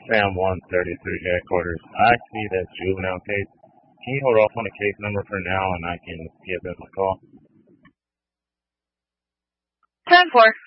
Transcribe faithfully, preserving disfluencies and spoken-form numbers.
Sam one thirty-three headquarters. I see that juvenile case. Can you hold off on the case number for now and I can give them a call? ten four.